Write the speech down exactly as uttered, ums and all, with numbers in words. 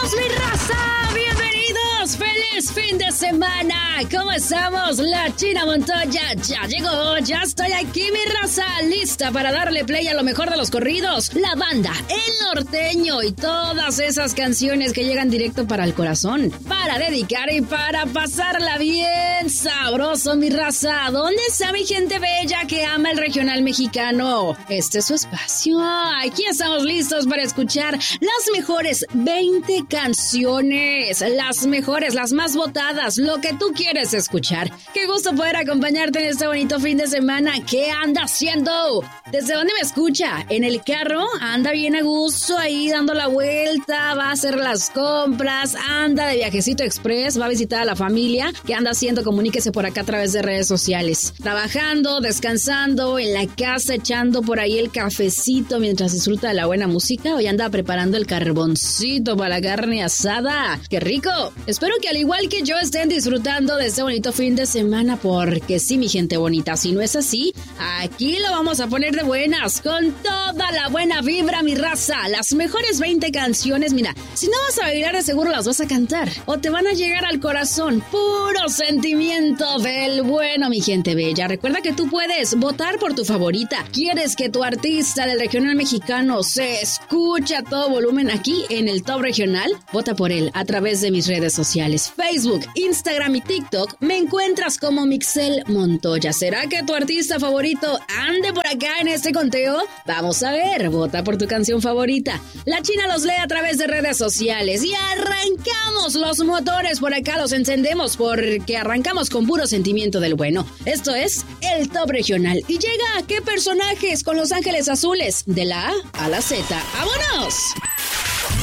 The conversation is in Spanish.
¡Bienvenidos, mi raza! ¡Bienvenidos! ¡Feliz fin de semana! ¿Cómo estamos? La China Montoya ya llegó, ya estoy aquí, mi raza, lista para darle play a lo mejor de los corridos, la banda, el norteño y todas esas canciones que llegan directo para el corazón, para dedicar y para pasarla bien sabroso, mi raza. ¿Dónde está mi gente bella que ama el regional mexicano? Este es su espacio. Aquí estamos listos para escuchar las mejores veinte canciones, las mejores, las más votadas, lo que tú quieres escuchar. Qué gusto poder acompañarte en este bonito fin de semana. ¿Qué anda haciendo? ¿Desde dónde me escucha? ¿En el carro? Anda bien a gusto ahí dando la vuelta, va a hacer las compras, anda de viajecito express, va a visitar a la familia. ¿Qué anda haciendo? Comuníquese por acá a través de redes sociales. Trabajando, descansando, en la casa, echando por ahí el cafecito mientras disfruta de la buena música. Hoy anda preparando el carboncito para la carne asada. ¡Qué rico! Espero que al igual que yo estén disfrutando de este bonito fin de semana, porque sí, mi gente bonita, si no es así, aquí lo vamos a poner de buenas, con toda la buena vibra, mi raza. Las mejores veinte canciones, mira, si no vas a bailar, de seguro las vas a cantar, o te van a llegar al corazón. Puro sentimiento del bueno, mi gente bella. Recuerda que tú puedes votar por tu favorita. ¿Quieres que tu artista del regional mexicano se escuche a todo volumen aquí en el Top Regional? Vota por él a través de mis redes sociales, Facebook, Instagram y TikTok. Me encuentras como Mixel Montoya. ¿Será que tu artista favorito ande por acá en este conteo? Vamos a ver, vota por tu canción favorita. La China los lee a través de redes sociales y arrancamos los motores por acá, los encendemos porque arrancamos con puro sentimiento del bueno. Esto es el Top Regional y llega ¿qué personajes con Los Ángeles Azules? De la A a la Z. ¡Vámonos!